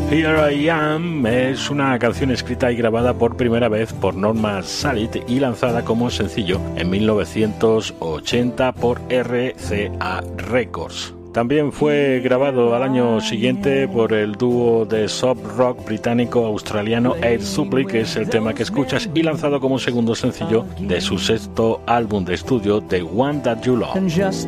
Here I Am es una canción escrita y grabada por primera vez por Norma Salit y lanzada como sencillo en 1980 por RCA Records. También fue grabado al año siguiente por el dúo de soft rock británico-australiano Air Supply, que es el tema que escuchas, y lanzado como segundo sencillo de su sexto álbum de estudio, The One That You Love.